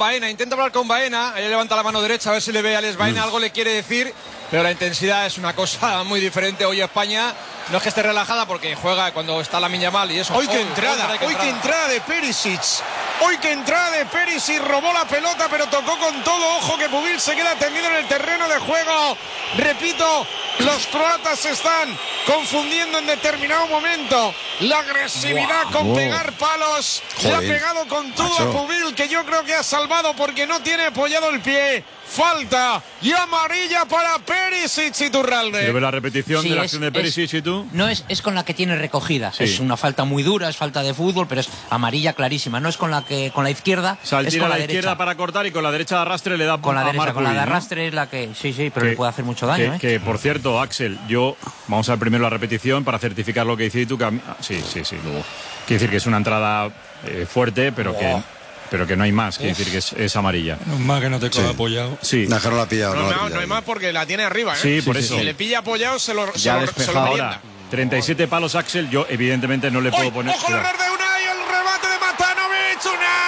Baena, intenta hablar con Baena, ella levanta la mano derecha a ver si le ve a Alex Baena, algo le quiere decir, pero la intensidad es una cosa muy diferente. Hoy España no es que esté relajada porque juega cuando está Lamine Yamal y eso. Hoy qué entrada de Perisic. Hoy que entrada de Perisic, robó la pelota pero tocó con todo. Ojo que Pubil se queda tendido en el terreno de juego. Repito, los croatas se están confundiendo en determinado momento. La agresividad con pegar palos. Le ha pegado con todo a Pubil, que yo creo que ha salvado porque no tiene apoyado el pie. Falta y amarilla para Perisic, Iturralde. ¿Quiero ver la repetición de la acción de Perisic y tú? No es con la que tiene recogida. Sí. Es una falta muy dura, es falta de fútbol, pero es amarilla clarísima. No es con la izquierda. O sea, él es tira con la la izquierda derecha. para cortar y con la derecha de arrastre le da Con la a derecha, Marc con la de Pubil, ¿no? arrastre es la que. Sí, pero le puede hacer mucho daño. Que por cierto, Axel, vamos a ver primero la repetición para certificar lo que dices tú. Sí. Luego. Quiere decir que es una entrada fuerte, pero que no hay más. Quiere decir que es amarilla. No más que no te coja apoyado. Sí. No, no hay más porque la tiene arriba. Sí, por eso. Si le pilla apoyado, se lo Ahora, 37 palos, Axel. Yo, evidentemente, no le puedo poner. ¡Ojo el error de Unai! ¡El remate de Matanovic!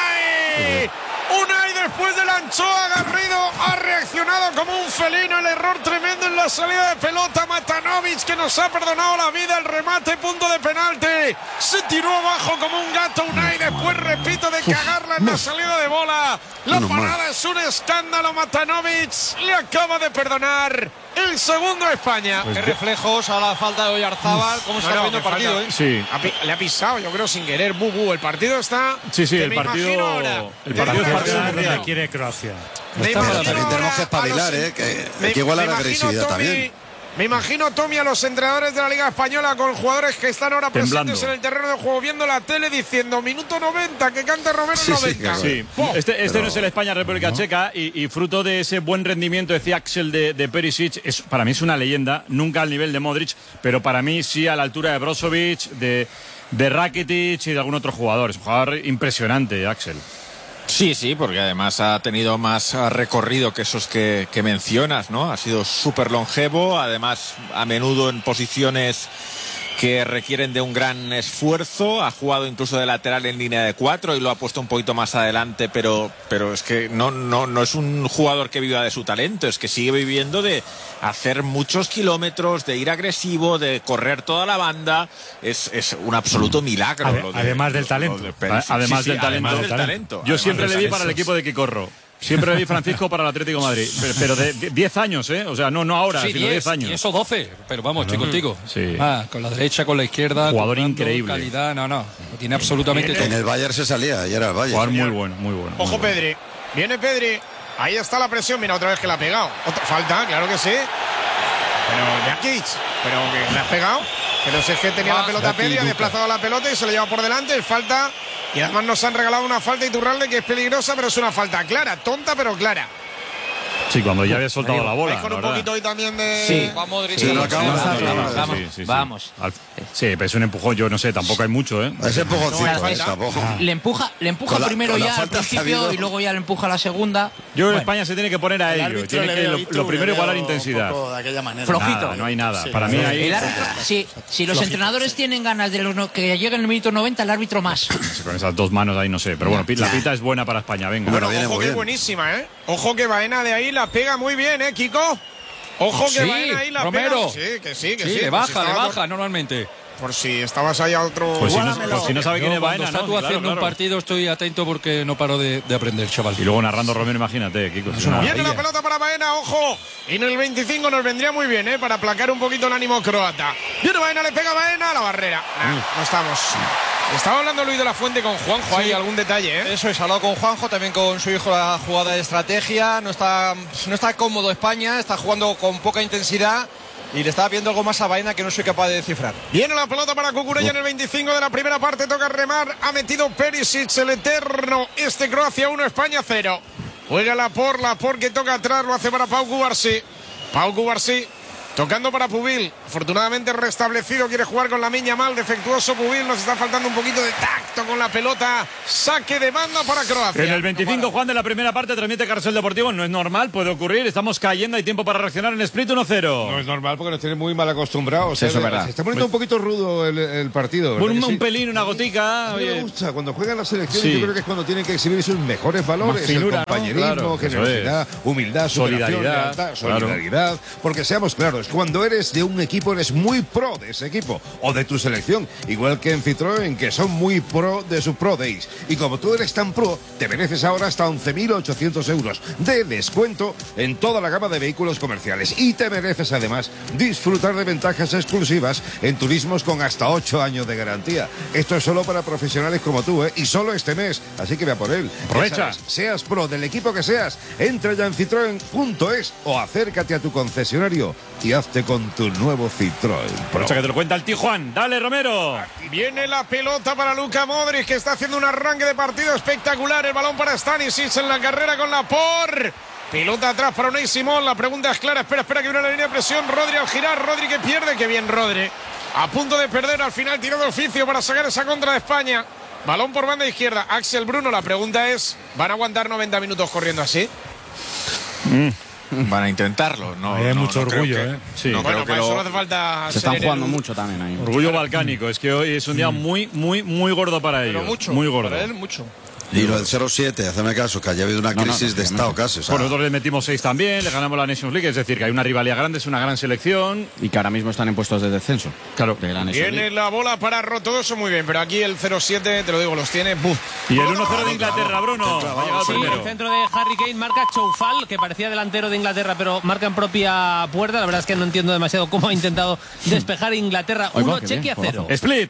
¡Unai! Unai, después de la anchoa, Garrido ha reaccionado como un felino. El error tremendo en la salida de pelota. Matanovic, que nos ha perdonado la vida. El remate, punto de penalti. Se tiró abajo como un gato Unai. Después, repito, de cagarla en la salida de bola. La parada es un escándalo. Matanovic le acaba de perdonar el segundo a España. Qué reflejos a la falta de Oyarzábal. ¿Cómo se está viendo el partido? Sí. Le ha pisado, yo creo, sin querer. El partido está. Sí, el partido. El partido es donde quiere Croacia. También tenemos que espabilar, que igual la agresividad también. Me imagino, Tommy, a los entrenadores de la Liga Española con jugadores que están ahora presentes en el terreno de juego viendo la tele diciendo minuto 90, que cante Romero 90. Sí. Este no es el España-República Checa y fruto de ese buen rendimiento, decía Axel, de Perisic, para mí es una leyenda, nunca al nivel de Modric, pero para mí sí a la altura de Brozovic, de Rakitic y de algún otro jugador. Es un jugador impresionante, Axel. Sí, porque además ha tenido más recorrido que esos que mencionas, ¿no? Ha sido súper longevo, además a menudo en posiciones que requieren de un gran esfuerzo. Ha jugado incluso de lateral en línea de 4 y lo ha puesto un poquito más adelante, pero es que no es un jugador que viva de su talento, es que sigue viviendo de hacer muchos kilómetros, de ir agresivo, de correr toda la banda. Es un absoluto milagro. Además del talento. Además del talento. Yo siempre le vi para el equipo de Quicorro. Siempre le vi Francisco para el Atlético de Madrid. Pero de 10 años, ¿eh? O sea, no ahora, sino 10 años. Y eso 12. Pero vamos, estoy contigo. Sí. Con la derecha, con la izquierda. Jugador increíble. Calidad, no tiene absolutamente todo. En el Bayern se salía, y era el Bayern. Jugador muy bueno. Ojo, Pedri. Viene Pedri. Ahí está la presión. Mira, otra vez que la ha pegado. Otra falta, claro que sí. Pero Jakic, pero que le has pegado. Pero si es que tenía la pelota Pedri, ha desplazado la pelota y se la lleva por delante. Es falta. Y además nos han regalado una falta Iturralde que es peligrosa, pero es una falta clara, tonta pero clara. Sí, cuando ya había soltado la bola. Con un poquito hoy también de. Sí. Vamos. Sí, pero es un empujón, yo no sé, tampoco hay mucho, ¿eh? Ese empujoncito, tampoco. Le empuja primero ya al principio y luego ya le empuja la segunda. Yo en España se tiene que poner a ello. Tiene que lo primero igualar intensidad. Flojito. No hay nada. Para mí ahí. Si los entrenadores tienen ganas de que llegue en el minuto 90, el árbitro más. Con esas dos manos ahí no sé. Pero bueno, la pita es buena para España, venga. Bueno, ojo que es buenísima, ¿eh? Ojo que Baena de ahí la pega muy bien, Kiko. Ojo que Baena ahí la Romero. pega. Sí, que le baja normalmente. Por si estabas ahí a otro. Pues si no sabe quién es Baena, Cuando estás tú haciendo un partido estoy atento porque no paro de aprender, chaval. Y luego narrando Romero, imagínate, Kiko. Viene la pelota para Baena, ojo. Y en el 25 nos vendría muy bien, para aplacar un poquito el ánimo croata. Viene Baena, le pega Baena a la barrera. No estamos. Estaba hablando Luis de la Fuente con Juanjo, hay algún detalle, ¿eh? Eso es, hablado con Juanjo, también con su hijo la jugada de estrategia. No está cómodo España, está jugando con poca intensidad y le estaba viendo algo más a Baena que no soy capaz de descifrar. Viene la pelota para Cucurella en el 25 de la primera parte, toca remar, ha metido Perisic, el eterno, Croacia 1, España 0. Juega la por que toca atrás, lo hace para Pau Cubarsí. Pau Cubarsí Tocando para Pubil, afortunadamente restablecido, quiere jugar con Lamine Yamal, defectuoso Pubil, nos está faltando un poquito de tacto con la pelota, saque de banda para Croacia. En el 25, Juan, de la primera parte transmite Carrusel Deportivo, no es normal, puede ocurrir, estamos cayendo, hay tiempo para reaccionar en Split 1-0. No es normal porque nos tienen muy mal acostumbrados. Sí, eso es verdad. Se está poniendo un poquito rudo el partido. Un pelín, una gotica. A mí me gusta, cuando juegan las selecciones, Sí. yo creo que es cuando tienen que exhibir sus mejores valores, Más finura, el compañerismo, ¿no? Claro, generosidad, humildad, superación, solidaridad, lealtad, solidaridad, porque seamos claros, cuando eres de un equipo eres muy pro de ese equipo o de tu selección, igual que en Citroën, que son muy pro de sus Pro Days, y como tú eres tan pro, te mereces ahora hasta 11.800 euros de descuento en toda la gama de vehículos comerciales, y te mereces además disfrutar de ventajas exclusivas en turismos con hasta 8 años de garantía. Esto es solo para profesionales como tú, y solo este mes, así que vea por él. Aprovecha. Ya sabes, seas pro del equipo que seas, entra ya en citroen.es o acércate a tu concesionario y hazte con tu nuevo Citroën Pro. Aprovecha que te lo cuenta el tío Juan. Dale, Romero. Viene la pelota para Luka Modric, que está haciendo un arranque de partido espectacular. El balón para Stanisic en la carrera con Laporte. Pelota atrás para Unai Simón. La pregunta es clara. Espera que viene la línea de presión. Rodri al girar. Rodri que pierde. Qué bien Rodri. A punto de perder. Al final tiró de oficio para sacar esa contra de España. Balón por banda izquierda. Axel Bruno. La pregunta es, ¿van a aguantar 90 minutos corriendo así? Van a intentarlo. No, Hay mucho no creo orgullo, que- ¿eh? Sí. no Bueno, creo que para eso lo- no hace falta. Se están ser jugando el- mucho también ahí. Orgullo balcánico, es que hoy es un día muy gordo para ellos. Pero mucho. Muy gordo. Para él, mucho. Y lo del 0-7, hazme caso, que haya habido una crisis de estado casi. O sea, Bueno, nosotros le metimos 6 también, le ganamos la Nations League, es decir, que hay una rivalidad grande, es una gran selección. Y que ahora mismo están en puestos de descenso. Claro. De la Nations Viene League. la bola para todo eso muy bien, pero aquí el 0-7, te lo digo, los tiene. ¡Buf! Y el 1-0 de Inglaterra, Bruno. Ha llegado Sí, primero. el centro de Harry Kane marca Choufal, que parecía delantero de Inglaterra, pero marca en propia puerta. La verdad es que no entiendo demasiado cómo ha intentado despejar Inglaterra. Ahí va, 1, qué Chequia bien, 0. Split.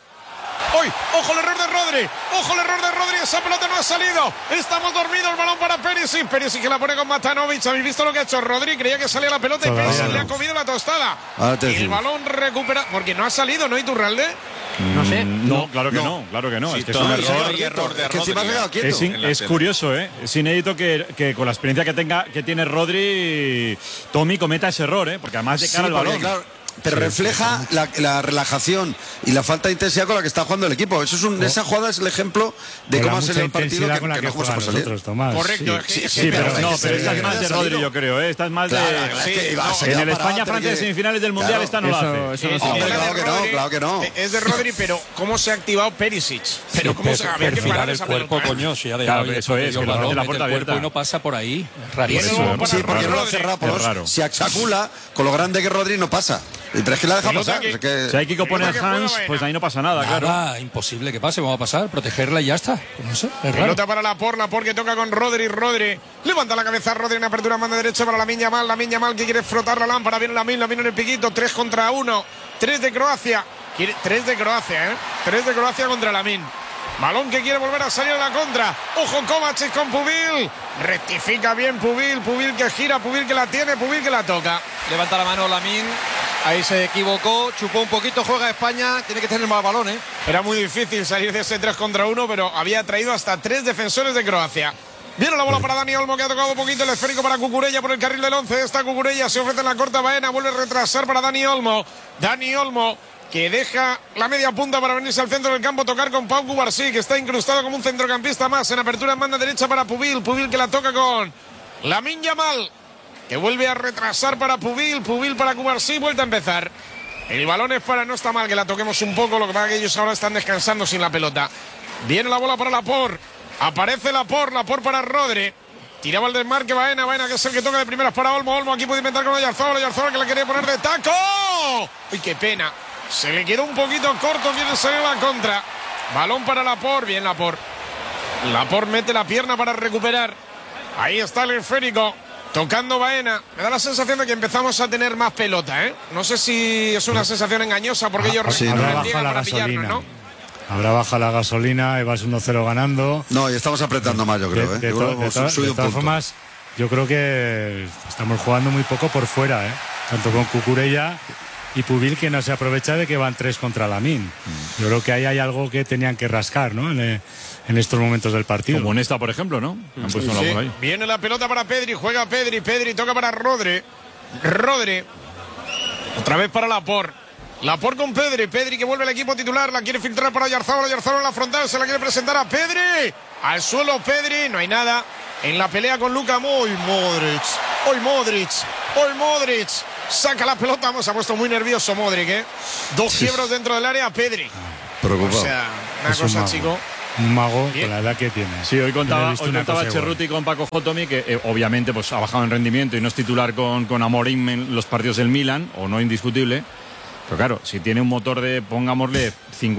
¡Uy! ¡Ojo el error de Rodri! ¡Ojo el error de Rodri! ¡Esa pelota no ha salido! Estamos dormidos, el balón para Perisic. Perisic que la pone con Matanovic. ¿Habéis visto lo que ha hecho Rodri? Creía que salía la pelota y Todavía Perisic no. le ha comido la tostada. Ahora te El decimos. balón recupera... Porque no ha salido, ¿no, Iturralde? No sé. No, claro que no, claro que no. Sí, Es que es un todavía error. hay error de Es que encima Rodri, se ha quedado quieto. Es curioso, ¿eh? Es inédito que con la experiencia que tiene Rodri, Tommy cometa ese error, ¿eh? Porque además de Sí, cara al porque, balón. claro, pero refleja la relajación y la falta de intensidad con la que está jugando el equipo. Esa jugada es el ejemplo de Con cómo la ha sido mucha el partido intensidad que con la que no jugamos a juegan salir. nosotros, Tomás. Correcto. es que- sí, es Sí, que- pero pero no, es que pero se esta es le más ha de salido. Rodri, yo creo, ¿eh? Esta es más Claro, de. es que va a En ser el la parada, España-Francia de tiene que- semifinales del Mundial, Claro, esta no la hace. Eso no es se Hombre, hace. claro que no, Rodri, claro que no. Es de Rodri, pero ¿cómo se ha activado Perisic? Pero ¿cómo se había que Perfilar parar el esa cuerpo, pelota, ¿eh? coño, si ha Claro, dejado eso es, que lo hace la puerta el cuerpo abierta. y no pasa por ahí. Es Viene rarísimo. luego para Sí, porque no lo Rodri. hace Rápolos. Es raro. Si Axacula, con lo grande que Rodri, no pasa. Pero es que la deja Pelota pasar. que- Es que- Si hay que poner Pelota que juega Hans, Baena. pues ahí no pasa nada, claro. Nada, imposible que pase, vamos a pasar, protegerla y ya está. No sé, es raro. Pelota para Laporte que toca con Rodri. Levanta la cabeza Rodri en apertura mano derecha para Lamine Yamal que quiere frotar la lámpara. Viene Lamine en el piquito. 3 contra 1. 3 de Croacia. 3 de Croacia, ¿eh? 3 de Croacia contra Lamine. Balón que quiere volver a salir a la contra. Ojo Kovacic con Pubil. Rectifica bien Pubil. Pubil que gira, Pubil que la tiene, Pubil que la toca. Levanta la mano Lamine. Ahí se equivocó, chupó un poquito, juega España, tiene que tener más balón, ¿eh? Era muy difícil salir de ese 3 contra 1, pero había traído hasta 3 defensores de Croacia. Viene la bola para Dani Olmo, que ha tocado un poquito el esférico para Cucurella por el carril del 11. Esta Cucurella se ofrece en la corta Baena, vuelve a retrasar para Dani Olmo. Dani Olmo que deja la media punta para venirse al centro del campo, tocar con Pau Cubarsí, que está incrustado como un centrocampista más. En apertura en banda derecha para Pubil. Pubil que la toca con Lamine Yamal, que vuelve a retrasar para Pubil. Pubil para Cubarsí, vuelta a empezar. El balón es para, no está mal que la toquemos un poco, lo que pasa es que ellos ahora están descansando sin la pelota. Viene la bola para Laporte. Aparece Laporte para Rodri. Tiraba el desmarque Baena que es el que toca de primeras para Olmo. Olmo aquí puede inventar con Oyarzabal que la quería poner de taco. ¡Uy, qué pena! Se le quedó un poquito corto, quiere salir la contra. Balón para Laporte, bien Laporte. Laporte mete la pierna para recuperar. Ahí está el esférico. Tocando Baena. Me da la sensación de que empezamos a tener más pelota, ¿eh? No sé si es una sensación engañosa porque ellos sí, habrá rendiegan bajado la para pillarnos, gasolina. ¿no? Habrá bajado la gasolina, vas 1-0 ganando. No, y estamos apretando más, yo creo. De Igual hemos subido de un todas punto. formas, yo creo que estamos jugando muy poco por fuera, ¿eh? Tanto con Cucurella y Pubil, que no se aprovecha de que van 3 contra Lamine. Yo creo que ahí hay algo que tenían que rascar, ¿no? En estos momentos del partido. Como en esta, por ejemplo, ¿no? Han puesto una bola ahí. Viene la pelota para Pedri, juega Pedri toca para Rodri. Otra vez para Laporte. Laporte con Pedri. Pedri que vuelve al equipo titular. La quiere filtrar para Oyarzabal. Oyarzabal en la frontal. Se la quiere presentar a Pedri. Al suelo Pedri. No hay nada. En la pelea con Luka. Hoy Modric. Saca la pelota. Se ha puesto muy nervioso Modric, ¿eh? 2 quiebros dentro del área. Pedri. Preocupado. O sea, una cosa, chico. Un mago Bien. con la edad que tiene. Sí, hoy contaba cosa Cerruti con Paco Jotomi que obviamente pues ha bajado en rendimiento y no es titular con Amorim en los partidos del Milan, o no indiscutible. Pero claro, si tiene un motor de, pongámosle,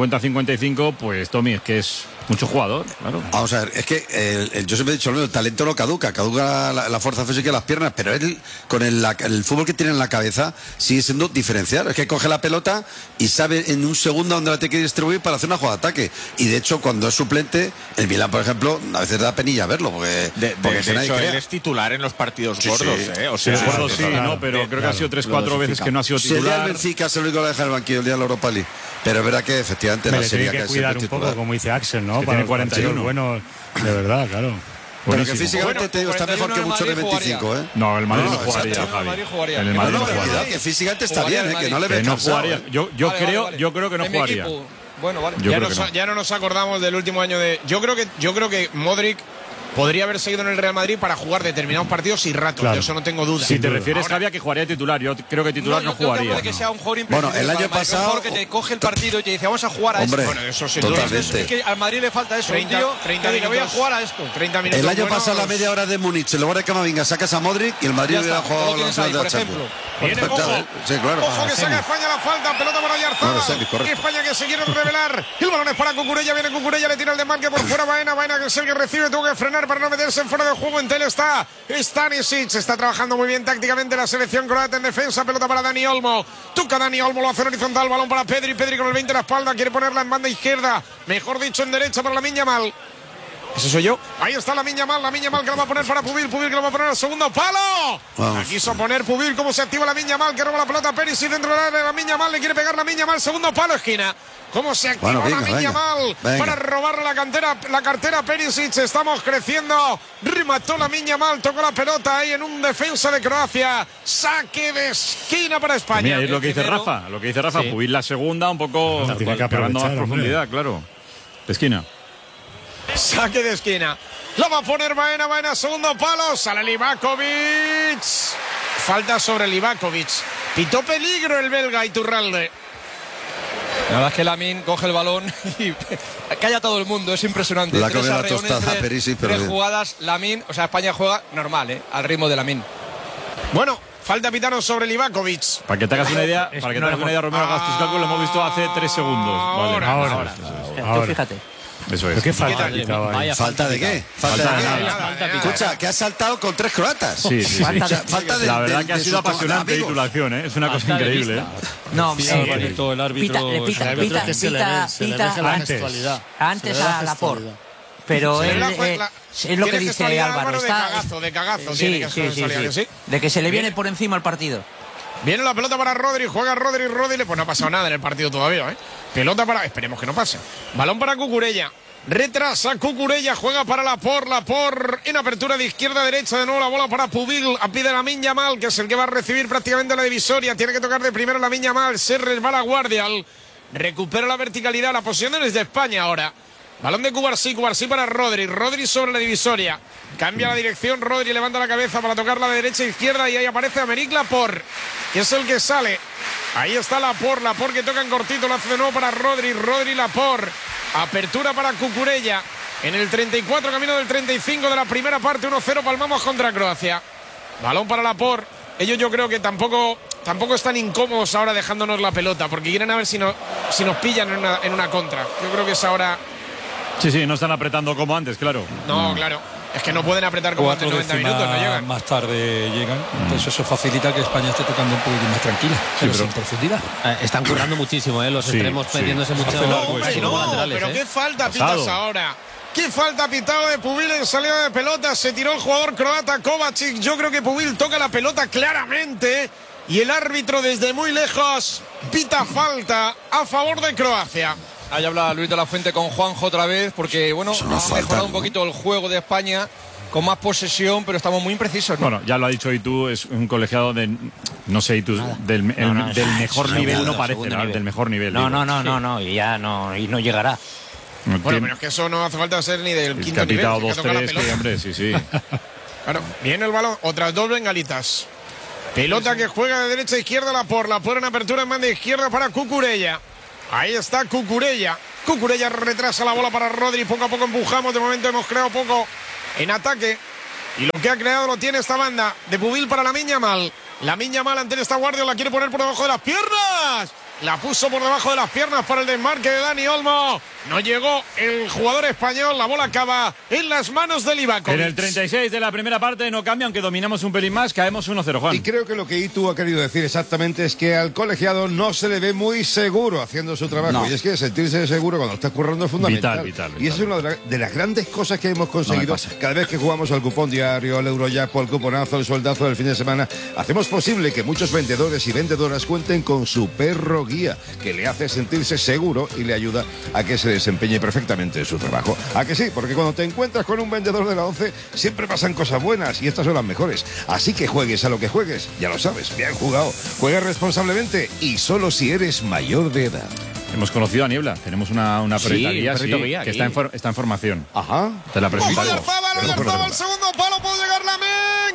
50-55, pues Tommy, es que es mucho jugador, claro. Vamos a ver, es que yo siempre he dicho lo mismo, el talento no caduca la fuerza física y las piernas, pero él, con el fútbol que tiene en la cabeza, sigue siendo diferencial. Es que coge la pelota y sabe en un segundo dónde la tiene que distribuir para hacer una jugada de ataque. Y de hecho, cuando es suplente, el Milan, por ejemplo, a veces da penilla verlo, porque de hecho, él es titular en los partidos gordos, ¿eh? O sea, sea, sí, ¿no? Pero creo que ha sido 3-4 veces que no ha sido titular. Sería el Benfica, se lo único que deja el banquillo el día de la Europa League. Pero es verdad que efectivamente la serie que cuidar un poco, como dice Axel, ¿no? Que tiene 41. Bueno, de verdad, claro. Pero que físicamente te digo, está mejor que mucho de 25, ¿eh? No, el Madrid no jugaría, Javi. El Madrid no jugaría. Que físicamente está bien, ¿eh? Que no le ve cansado. Yo creo que no jugaría. Bueno, vale. Ya no nos acordamos del último año de... Yo creo que Modric podría haber seguido en el Real Madrid para jugar determinados partidos y ratos, de eso no tengo duda. Si te refieres, Javi, a que jugaría titular, yo creo que titular no jugaría. Creo que sea un jugador bueno, el año pasado que te coge el partido y te dice vamos a jugar a hombre, esto. Bueno, eso sí, totalmente. Es que al Madrid le falta eso, 30 minutos, voy a jugar a esto. 30 minutos. El año buenos. pasado la media hora de Múnich, en lugar de Camavinga sacas a Modric y el Madrid hubiera jugado la final de la Champions. Viene, ojo, sí, claro. ojo que saca España la falta, pelota para Oyarzabal. España que se quiere revelar. El balón es para Cucurella, viene Cucurella, le tira el desmarque por fuera Baena que es el que recibe, tuvo que frenar para no meterse en fuera de juego. En tele está Stanisic, está trabajando muy bien tácticamente la selección croata en defensa, pelota para Dani Olmo. Toca Dani Olmo, lo hace horizontal, balón para Pedri con el 20 a la espalda, quiere ponerla en banda izquierda, mejor dicho en derecha para Lamine Yamal. ¿Ese soy yo? Ahí está Lamine Yamal que lo va a poner para Pubil que lo va a poner al segundo palo. La quiso poner Pubil, cómo se activa Lamine Yamal, que roba la pelota a Perisic dentro del área. Lamine Yamal le quiere pegar Lamine Yamal, segundo palo, esquina. ¿Cómo se activa Lamine Yamal para robar la cartera Perisic? Estamos creciendo. Remató Lamine Yamal, tocó la pelota ahí en un defensa de Croacia. Saque de esquina para España. Mira, es lo que dice Rafa. Sí. Pubil la segunda, un poco pegando más profundidad, claro. De esquina. Saque de esquina. Lo va a poner Baena, segundo palo. Sale Livakovic. Falta sobre Livakovic. Pitó peligro el belga Iturralde. La verdad es que Lamine coge el balón y calla a todo el mundo, es impresionante. La coge la tostada Perisic, pero tres jugadas, Lamine, o sea, España juega normal, al ritmo de Lamine. Bueno, falta pitano sobre Livakovic. Para que te hagas una idea, Romero, hagas tus cálculos, lo hemos visto hace 3 segundos. Ahora. Tú fíjate. Eso es. ¿Qué falta? ¿Falta de qué? Escucha, que ha saltado con 3 croatas. Sí. Falta de, la verdad que ha sido apasionante titulación, ¿eh? Es una cosa increíble, ¿eh? No, el árbitro que se le ve la gestualidad. Antes a Laporte. Pero es lo que dice Álvaro. De cagazo. Sí. De que se le viene por encima el partido. Viene la pelota para Rodri, juega Rodri, pues no ha pasado nada en el partido todavía, ¿eh? Pelota para... Esperemos que no pase. Balón para Cucurella. Retrasa Cucurella, juega para Laporte en apertura de izquierda a derecha, de nuevo la bola para Pubil, a pie de Lamine Yamal, que es el que va a recibir prácticamente la divisoria, tiene que tocar de primero Lamine Yamal, se resbala Guardial, recupera la verticalidad, la posición es de España ahora. Balón de Cubarsí para Rodri sobre la divisoria. Cambia la dirección, Rodri levanta la cabeza para tocar la de derecha a izquierda y ahí aparece Aymeric Laporte, que es el que sale. Ahí está Laporte que toca en cortito, lo hace de nuevo para Rodri Laporte. Apertura para Cucurella. En el 34, camino del 35 de la primera parte, 1-0, palmamos contra Croacia. Balón para Laporte. Ellos yo creo que tampoco están incómodos ahora dejándonos la pelota, porque quieren a ver si nos pillan en una contra. Yo creo que es ahora... Sí, no están apretando como antes, claro. No, claro. Es que no pueden apretar como antes 90 minutos, no llegan. Más tarde llegan. Entonces eso facilita que España esté tocando un poquito más tranquila, pero sin profundidad. Están currando muchísimo, los extremos metiéndose mucho. Pero qué falta pitas ahora. Qué falta pitado de Pubil en salida de pelota. Se tiró el jugador croata Kovacic. Yo creo que Pubil toca la pelota claramente. Y el árbitro desde muy lejos pita falta a favor de Croacia. Ahí habla Luis de la Fuente con Juanjo otra vez, porque bueno, ha mejorado un poquito el juego de España, con más posesión, pero estamos muy imprecisos, ¿no? Bueno, ya lo ha dicho hoy tú, es un colegiado No sé, y tú del mejor nivel no parece, ¿no? Del mejor nivel. No, y ya no, y no llegará. Bueno, pero es que eso no hace falta ser ni del quinto nivel. Ha quitado 2-3, que hombre, sí. Claro, viene el balón, otras dos bengalitas. Pelota que juega de derecha a izquierda, la pone en apertura en banda izquierda para Cucurella. Ahí está Cucurella. Cucurella retrasa la bola para Rodri. Poco a poco empujamos. De momento hemos creado poco en ataque. Y lo que ha creado lo tiene esta banda de Pubil para Lamine Yamal. Lamine Yamal ante esta guardia la quiere poner por debajo de las piernas. La puso por debajo de las piernas para el desmarque de Dani Olmo. No llegó el jugador español. La bola acaba en las manos de Livakovic. En el 36 de la primera parte no cambia, aunque dominamos un pelín más. Caemos 1-0, Juan. Y creo que lo que Itu ha querido decir exactamente es que al colegiado no se le ve muy seguro haciendo su trabajo. No. Y es que sentirse seguro cuando está currando es fundamental. Vital. Y eso es una de las grandes cosas que hemos conseguido cada vez que jugamos al cupón diario, al Eurojackpot, el cuponazo, el sueldazo del fin de semana. Hacemos posible que muchos vendedores y vendedoras cuenten con su perro guía, que le hace sentirse seguro y le ayuda a que se desempeñe perfectamente en su trabajo. ¿A que sí? Porque cuando te encuentras con un vendedor de la 11 siempre pasan cosas buenas y estas son las mejores. Así que juegues a lo que juegues, ya lo sabes, bien jugado. Juega responsablemente y solo si eres mayor de edad. Hemos conocido a Niebla, tenemos una perrita guía, que está en formación. Ajá. Te la presento. Oyarzabal, segundo palo, puede llegar Lamine.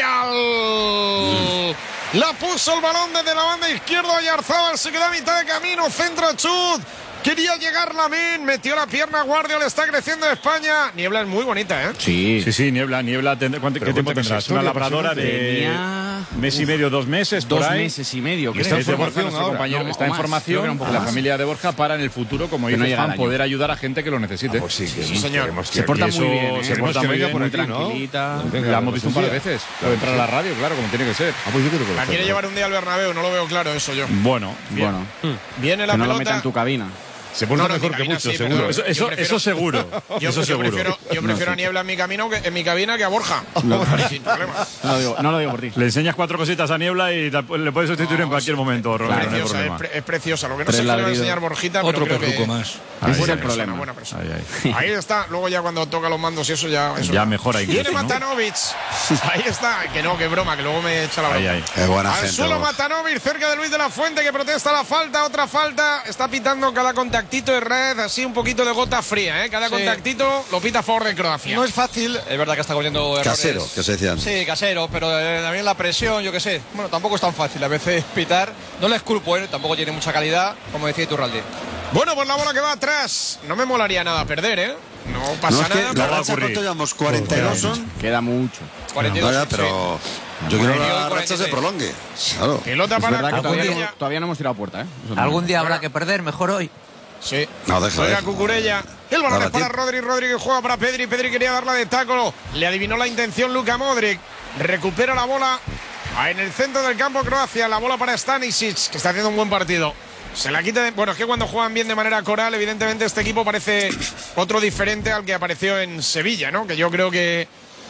Guardial. La puso el balón desde la banda izquierda. Oyarzabal se queda a mitad de camino. Centra chut. Quería llegar Lamine, metió la pierna. Guardia, le está creciendo España. Niebla es muy bonita, ¿eh? Sí, Niebla. ¿Qué tiempo tendrás? Una labradora de mes y medio, 2 meses, por ahí. 2 meses y medio. Que está en formación, nuestro compañero. Está en formación. La familia de Borja para en el futuro, como dice Juan, poder ayudar a gente que lo necesite. Pues sí, señor. Se porta muy bien. Se porta muy bien, muy tranquilita. La hemos visto un par de veces. Puede entrar a la radio, claro, como tiene que ser. Pues yo creo que la quiere llevar un día al Bernabéu, no lo veo claro eso yo. Bueno. Viene la pelota. Que no lo meta en tu cabina. Se porta mejor que mucho, seguro. Eso seguro. Yo prefiero a Niebla en mi cabina que a Borja. Sin problema. No lo digo por ti. Le enseñas 4 cositas a Niebla y le puedes sustituir en cualquier momento, Robert. Es preciosa. Lo que no sé es que le va a enseñar Borjita, pero otro creo que más. Ese es el problema. Buena persona. Ahí está. Luego ya cuando toca los mandos y eso ya mejora. Viene Matanovic. Ahí está. Que broma, que luego me echa la broma. Es buena Al gente. suelo Matanovic, cerca de Luis de la Fuente, que protesta la falta. Otra falta. Está pitando cada contactito de red, así un poquito de gota fría, ¿eh? Cada contactito lo pita a favor de Croacia. No es fácil, es verdad que está cometiendo errores. Casero, que se decían. Sí, casero, pero también la presión, yo qué sé. Bueno, tampoco es tan fácil a veces pitar. No le esculpo, tampoco tiene mucha calidad, como decía Iturralde. Bueno, pues la bola que va atrás. No me molaría nada perder, ¿eh? No pasa nada. La racha, ¿cuánto llevamos? 42 son. Queda mucho. 42, pero yo quiero que la racha se prolongue. Claro. Pelota para Cucurella. Todavía no hemos tirado puerta, ¿eh? Algún día habrá que perder, mejor hoy. Sí. No, deja. Juega Cucurella. El balón es para Rodri. Rodri que juega para Pedri. Pedri quería darla de taco. Le adivinó la intención Luka Modric. Recupera la bola en el centro del campo Croacia. La bola para Stanisic, que está haciendo un buen partido. Se la quita. Bueno, es que cuando juegan bien de manera coral, evidentemente este equipo parece otro diferente al que apareció en Sevilla, ¿no? Que yo creo que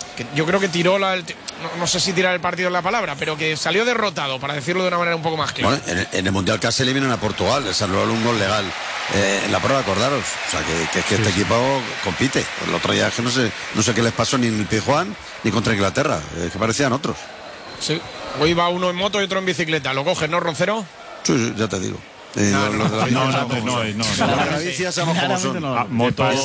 tiró no sé si tirar el partido es la palabra, pero que salió derrotado, para decirlo de una manera un poco más clara. Bueno, en el Mundial casi eliminan a Portugal, les anularon un gol legal en la prueba, acordaros. O sea, que este equipo compite. El otro día que no sé qué les pasó ni en el Pijuán ni contra Inglaterra, que parecían otros. Sí, hoy va uno en moto y otro en bicicleta. ¿Lo coges, no, Roncero? Sí, ya te digo. No. La bici ya sabemos cómo son.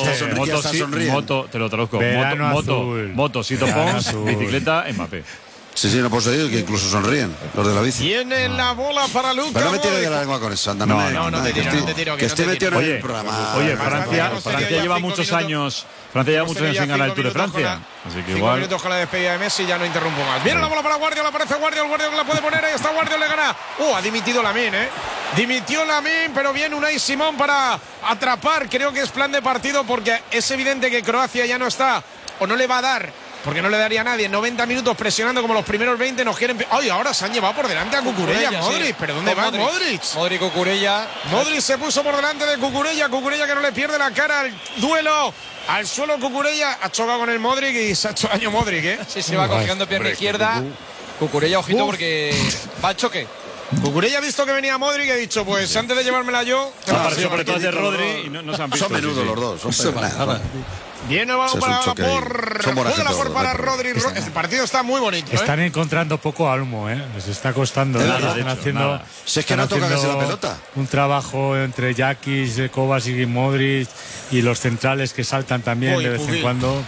Moto, te lo traduzco. Moto, Sito Pons, bicicleta, Mbappé. Sí, no puedo decir que incluso sonríen los de la bici. Tiene la bola para Luka. Pero no me tires de la lengua con eso, anda. No te tiro. Que estoy metido en el programa. Oye, Francia lleva muchos años. Francia lleva muchos años sin ganar el Tour de Francia. Así que 5 minutos con la despedida de Messi, ya no interrumpo más. Viene la bola para Guardiola, aparece Guardiola, el Guardiola que la puede poner, ahí está Guardiola, le gana. Ha dimitido Lamine, Dimitió Lamine, pero viene Unai Simón para atrapar. Creo que es plan de partido porque es evidente que Croacia ya no está, o no le va a dar, porque no le daría a nadie. 90 minutos presionando como los primeros 20 nos quieren. ¡Ay! Ahora se han llevado por delante a Cucurella, Modric. Sí. ¿Pero dónde va Modric? Modric, Cucurella. Modric se puso por delante de Cucurella. Cucurella que no le pierde la cara al duelo. Al suelo Cucurella. Ha chocado con el Modric y se ha hecho daño Modric, ¿eh? Sí, se va cogiendo pierna izquierda. Cucurella, ojito, porque va al choque. Cucurella ha visto que venía Modric y ha dicho, pues antes de llevármela yo. Ha aparecido por detrás de Rodri y no se han visto. Son menudos los dos. Viene el balón para Laporte. Para Rodri. El partido está muy bonito. Están encontrando poco almo, Les está costando. Están haciendo. Si es que no toca casi la pelota. Un trabajo entre Jakic, Kovacic y Modric y los centrales que saltan también de vez en cuando.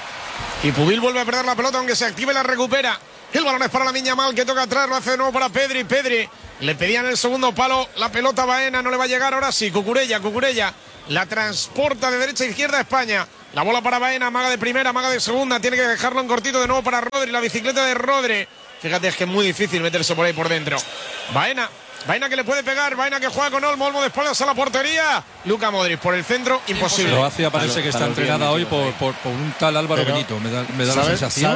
Y Pubil vuelve a perder la pelota, aunque se active la recupera. El balón es para Lamine Yamal, que toca atrás, lo hace de nuevo para Pedri. Le pedían el segundo palo, la pelota Baena, no le va a llegar ahora sí. Cucurella la transporta de derecha a izquierda a España. La bola para Baena, maga de primera, maga de segunda, tiene que dejarlo en cortito de nuevo para Rodri, la bicicleta de Rodri. Fíjate, es que es muy difícil meterse por ahí por dentro. Baena que le puede pegar, Baena que juega con Olmo de espaldas a la portería. Luka Modric por el centro, imposible. Croacia parece que está entrenada hoy por un tal Álvaro Benito, me da la sensación.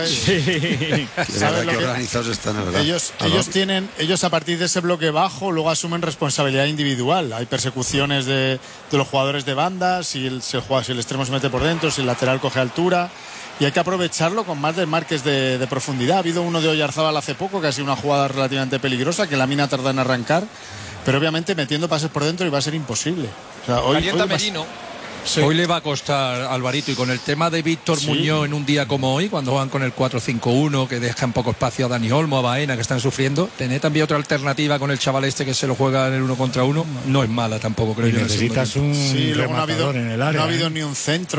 ¿Sabes qué organizados están, verdad? Ellos a partir de ese bloque bajo luego asumen responsabilidad individual. Hay persecuciones de los jugadores de banda, si el extremo se mete por dentro, si el lateral coge altura. Y hay que aprovecharlo con más desmarques de profundidad. Ha habido uno de Oyarzábal hace poco, que ha sido una jugada relativamente peligrosa, que Lamine ha tardado en arrancar, pero obviamente metiendo pases por dentro y va a ser imposible. O sea, hoy Merino. Sí. Hoy le va a costar Alvarito, y con el tema de Víctor Muñoz en un día como hoy, cuando van con el 4-5-1, que dejan poco espacio a Dani Olmo, a Baena, que están sufriendo, tener también otra alternativa con el chaval este que se lo juega en el 1 contra 1, no es mala tampoco, creo yo. Necesitas un rematador en el área. No ha habido ni un centro,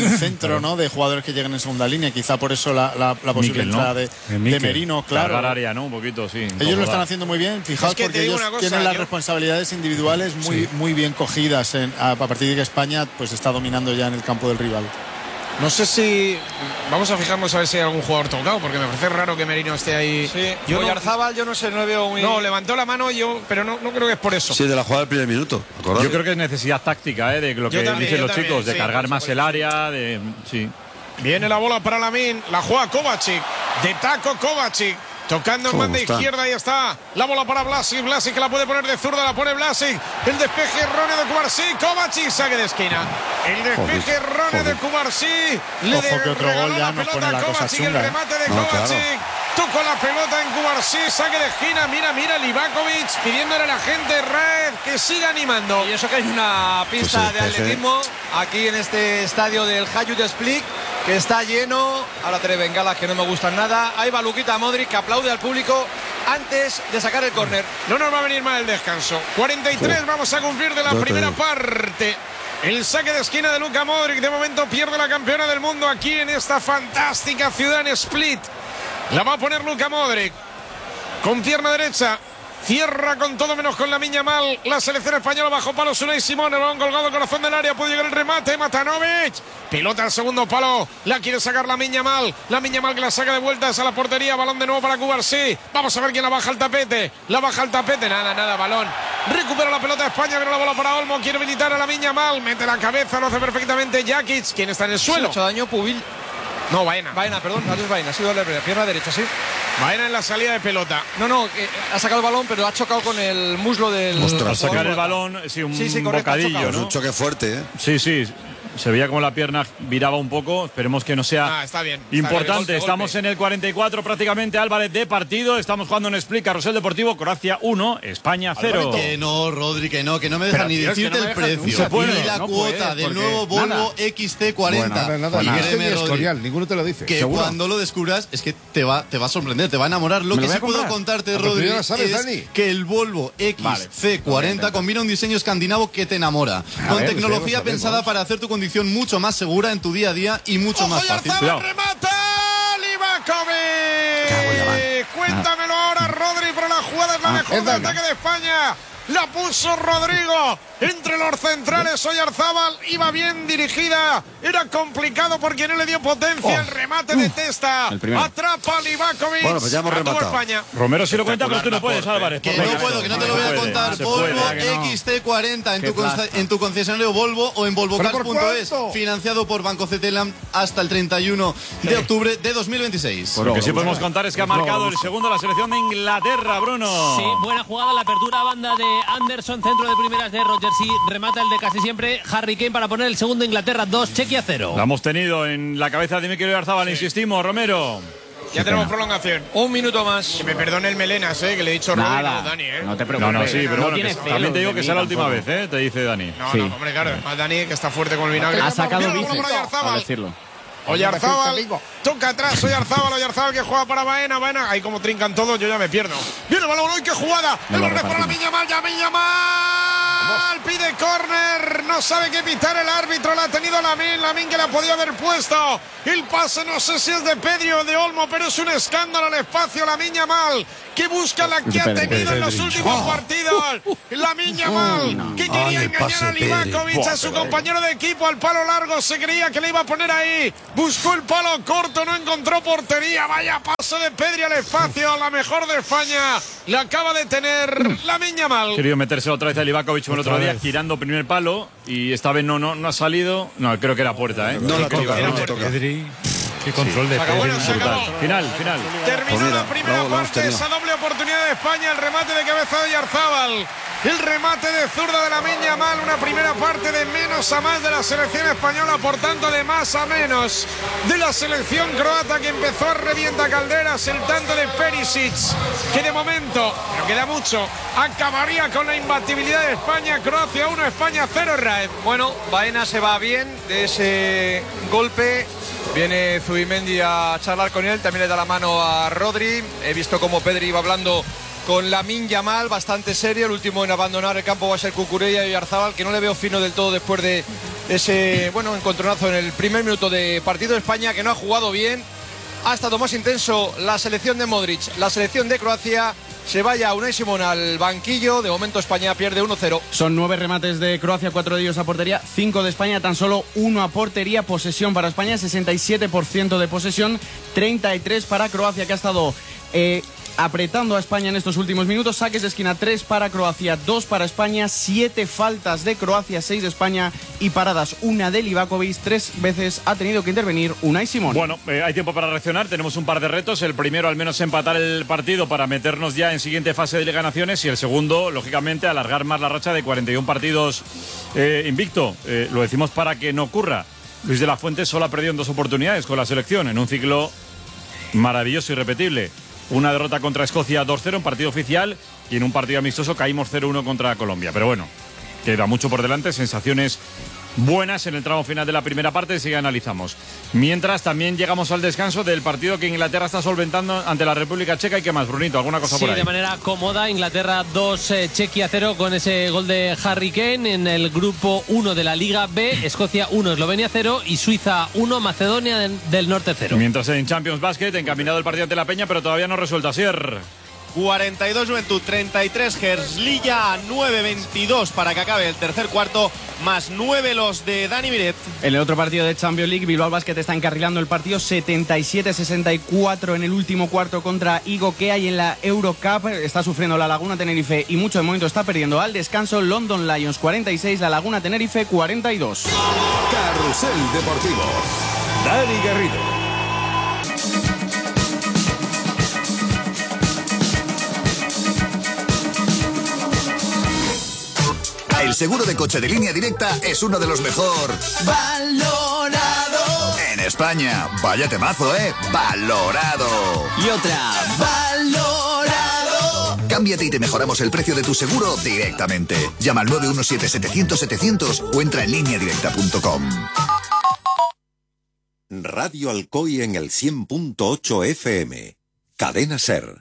¿no? De jugadores que lleguen en segunda línea, quizá por eso la posible entrada de Merino, claro. Área, ¿no? Un poquito, sí. Ellos lo están haciendo muy bien, fijaos, porque ellos tienen las responsabilidades individuales muy bien cogidas a partir de que España pues está dominando ya en el campo del rival. No sé si vamos a fijarnos a ver si hay algún jugador tocado, porque me parece raro que Merino esté ahí. Sí. Oyarzábal, yo no sé, no le veo muy. No, levantó la mano pero no creo que es por eso. Sí, de la jugada del primer minuto. Yo creo que es necesidad táctica, de lo que dicen los chicos, de cargar más el área, sí. Viene la bola para Lamine, la juega Kovacic, de taco Kovacic. Tocando en banda izquierda, ahí está. La bola para Vlasic que la puede poner de zurda, la pone Vlasic. El despeje erróneo de Cubarsí. Kovacic, saque de esquina. El despeje erróneo de Cubarsí. Le regaló la pelota a Kovacic. El remate de Kovacic. Tocó la pelota en Cubarsí, saque de esquina. Mira, Livakovic pidiéndole a la gente red que siga animando. Y eso que hay una pista de atletismo aquí en este estadio del Hajduk Split, que está lleno. Ahora tres bengalas que no me gustan nada. Ahí va Luka Modric, que aplaude al público antes de sacar el córner. No nos va a venir mal el descanso. 43 vamos a cumplir de la primera parte. El saque de esquina de Luka Modric. De momento pierde la campeona del mundo aquí en esta fantástica ciudad en Split. La va a poner Luka Modric con pierna derecha. Cierra con todo menos con Lamine Yamal. La selección española bajo palo. Unai Simón, el balón colgado al corazón del área. Puede llegar el remate. Matanovic. Pelota al segundo palo. La quiere sacar Lamine Yamal. Lamine Yamal que la saca de vueltas a la portería. Balón de nuevo para Cubarsí. Vamos a ver quién la baja al tapete. Nada, balón. Recupera la pelota de España. Viene la bola para Olmo. Quiere habilitar a Lamine Yamal. Mete la cabeza. Lo hace perfectamente Jakic. ¿Quién está en el suelo? Ha hecho daño Pubil. No, Baena, perdón, no es Baena, ha sido la pierna derecha, sí. Baena en la salida de pelota. No, ha sacado el balón, pero ha chocado con el muslo del. Al sacar el balón, un bocadillo, ¿no? Un choque fuerte, Sí. Se veía como la pierna viraba un poco. Esperemos que no sea está bien, importante. Golpe. Estamos en el 44 prácticamente, Álvarez, de partido. Estamos jugando en Split, Carrusel Deportivo, Croacia 1, España 0. Que no, Rodri, que no me dejan ni decirte el precio. Ni la cuota del nuevo Volvo XC40. Nada. Ninguno te lo dice. Que cuando lo descubras es que te va a sorprender, te va a enamorar. Lo que sí puedo contarte, Rodri, es que el Volvo XC40 combina un diseño escandinavo que te enamora. Con tecnología pensada para hacer tu condición mucho más segura en tu día a día y mucho más fácil. ¡Remata! ¡Livakovic! Cuéntamelo ahora, Rodri, pero la jugada es la mejor del ataque de España. La puso Rodrigo entre los centrales. Oyarzábal iba bien dirigida. Era complicado porque no le dio potencia. El remate de testa. Atrapa a Livakovic. Bueno, pues ya hemos rematado. España. Romero sí lo cuenta, pero tú no puedes, Álvarez. Que no puedo, que no te lo voy a contar. Volvo XC40 en tu concesionario Volvo o en volvocars.es. Financiado por Banco CTLM hasta el 31 de octubre de 2026. Lo que sí podemos contar es que ha marcado el segundo la selección de Inglaterra, Bruno. Sí, buena jugada, la apertura a banda de Anderson, centro de primeras de Roger. Sí, remata el de casi siempre Harry Kane para poner el segundo. Inglaterra 2, Chequia 0. Lo hemos tenido en la cabeza de Mikel Oyarzábal, insistimos, Romero. Ya tenemos prolongación. Un minuto más. Que me perdone el Melenas, que le he dicho Nada, Dani, no te preocupes. No, sí, pero no bueno, también te digo que será la última vez, te dice Dani. No, hombre, claro, además Dani, que está fuerte con el vinagre. Ha sacado bíceps, al decirlo. Oyarzábal, toca atrás, Oyarzábal que juega para Baena, ahí como trincan todos, yo ya me pierdo. Viene el balón, ¡ay, qué jugada! El balón para Lamine Yamal, pide córner, no sabe qué pitar el árbitro, la ha tenido Lamine que la podía haber puesto. El pase no sé si es de Pedri o de Olmo, pero es un escándalo al espacio, Lamine Yamal, que busca la que ha tenido en los últimos partidos. Lamine Yamal, que quería engañar a Livakovic, a su compañero de equipo, al palo largo, se creía que le iba a poner ahí. Buscó el palo corto, no encontró portería. Vaya paso de Pedri al espacio, la mejor de España. Le acaba de tener Lamine Yamal. Querido meterse otra vez a Livakovic el otro día, girando primer palo, y esta vez no ha salido. No, creo que era puerta, No la toca. Pedri. Qué control de Pedri. Final. Terminó la primera parte, esa doble oportunidad de España, el remate de cabeza de Oyarzábal. El remate de zurda de Lamine Yamal, una primera parte de menos a más de la selección española, por tanto de más a menos de la selección croata, que empezó a revienta calderas. El tanto de Perisic, que de momento, pero queda mucho, acabaría con la imbatibilidad de España. Croacia 1, España 0, Raed. Bueno, Baena se va bien de ese golpe. Viene Zubimendi a charlar con él, también le da la mano a Rodri. He visto cómo Pedri iba hablando con Lamine Yamal, bastante serio. El último en abandonar el campo va a ser Cucurella y Oyarzábal, que no le veo fino del todo después de ese encontronazo en el primer minuto de partido de España, que no ha jugado bien. Ha estado más intenso la selección de Modric, la selección de Croacia. Se vaya Unai Simón al banquillo. De momento España pierde 1-0. Son 9 remates de Croacia, 4 de ellos a portería, 5 de España, tan solo 1 a portería. Posesión para España, 67% de posesión, 33 para Croacia, que ha estado apretando a España en estos últimos minutos. Saques de esquina, 3 para Croacia, 2 para España, 7 faltas de Croacia, 6 de España y paradas, 1 de Livakovic. 3 veces ha tenido que intervenir Unai Simón. Bueno, hay tiempo para reaccionar, tenemos un par de retos. El primero, al menos empatar el partido para meternos ya en siguiente fase de Liga de Naciones, y el segundo, lógicamente, alargar más la racha de 41 partidos invicto. Lo decimos para que no ocurra. Luis de la Fuente solo ha perdido en 2 oportunidades con la selección, en un ciclo maravilloso y irrepetible. Una derrota contra Escocia 2-0 en partido oficial, y en un partido amistoso caímos 0-1 contra Colombia. Pero bueno, queda mucho por delante, sensaciones buenas en el tramo final de la primera parte, si analizamos. Mientras, también llegamos al descanso del partido que Inglaterra está solventando ante la República Checa. ¿Y qué más, Brunito? ¿Alguna cosa por ahí? Sí, de manera cómoda. Inglaterra 2, Chequia 0, con ese gol de Harry Kane. En el grupo 1 de la Liga B, Escocia 1, Eslovenia 0 y Suiza 1, Macedonia del Norte 0. Mientras en Champions Basket, encaminado el partido ante la Peña, pero todavía no resuelto. Asier. 42 Juventud, 33 Herzliya, 9-22 para que acabe el tercer cuarto, más 9 los de Dani Miret. En el otro partido de Champions League, Bilbao Basket está encarrilando el partido 77-64 en el último cuarto contra Igokea, y en la Eurocup está sufriendo la Laguna Tenerife y mucho de momento está perdiendo al descanso. London Lions 46, la Laguna Tenerife 42. Carrusel Deportivo, Dani Garrido. El seguro de coche de Línea Directa es uno de los mejor valorado en España. Vaya temazo, valorado. Y otra, valorado. Cámbiate y te mejoramos el precio de tu seguro directamente. Llama al 917-700-700 o entra en lineadirecta.com. Radio Alcoy en el 100.8 FM. Cadena SER.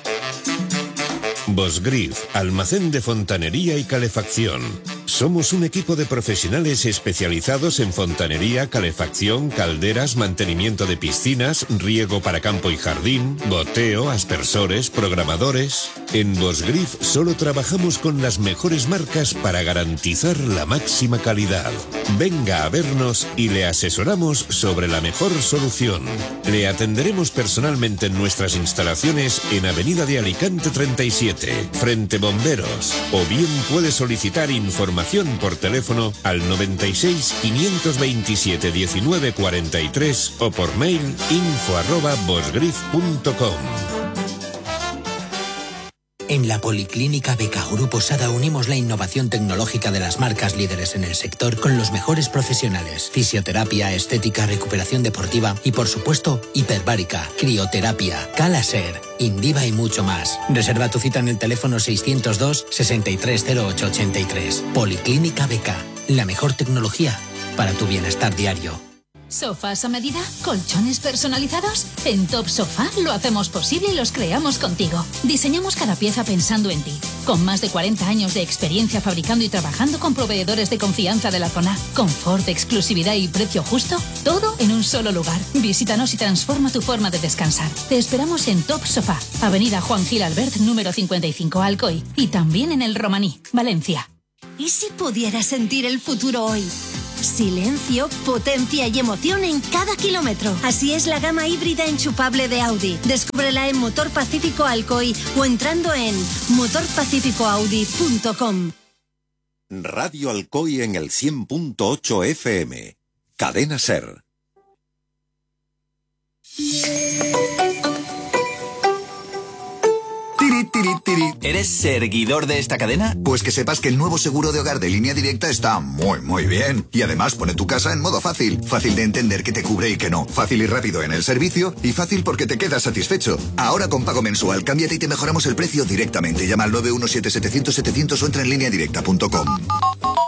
Bosgrif, almacén de fontanería y calefacción. Somos un equipo de profesionales especializados en fontanería, calefacción, calderas, mantenimiento de piscinas, riego para campo y jardín, goteo, aspersores, programadores. En Bosgrif solo trabajamos con las mejores marcas para garantizar la máxima calidad. Venga a vernos y le asesoramos sobre la mejor solución. Le atenderemos personalmente en nuestras instalaciones en Avenida de Alicante 37. Frente Bomberos, o bien puede solicitar información por teléfono al 96 527 19 43 o por mail info@bosgrif.com. En la Policlínica Beca Grupo Sada unimos la innovación tecnológica de las marcas líderes en el sector con los mejores profesionales. Fisioterapia, estética, recuperación deportiva y, por supuesto, hiperbárica, crioterapia, Calaser, Indiva y mucho más. Reserva tu cita en el teléfono 602 630883. Policlínica Beca, la mejor tecnología para tu bienestar diario. ¿Sofás a medida? ¿Colchones personalizados? En Top Sofá lo hacemos posible y los creamos contigo. Diseñamos cada pieza pensando en ti. Con más de 40 años de experiencia fabricando y trabajando con proveedores de confianza de la zona. Confort, exclusividad y precio justo. Todo en un solo lugar. Visítanos y transforma tu forma de descansar. Te esperamos en Top Sofá, Avenida Juan Gil Albert, número 55, Alcoy. Y también en el Romaní, Valencia. ¿Y si pudieras sentir el futuro hoy? Silencio, potencia y emoción en cada kilómetro. Así es la gama híbrida enchufable de Audi. Descúbrela en Motor Pacífico Alcoy o entrando en motorpacificoaudi.com. Radio Alcoy en el 100.8 FM. Cadena SER. ¿Eres seguidor de esta cadena? Pues que sepas que el nuevo seguro de hogar de Línea Directa está muy bien. Y además pone tu casa en modo fácil. Fácil de entender qué te cubre y qué no. Fácil y rápido en el servicio. Y fácil porque te quedas satisfecho. Ahora con pago mensual, cámbiate y te mejoramos el precio directamente. Llama al 917-700-700 o entra en lineadirecta.com.